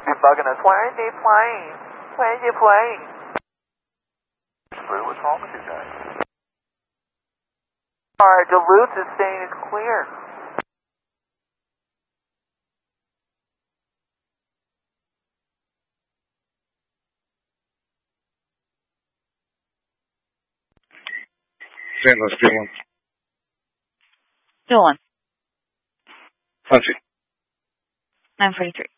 You're bugging us. Why aren't they flying? Why aren't they flying? What's wrong with you guys? Our Duluth is saying it's clear. St. Louis, still on. Still on. Punchy. 943.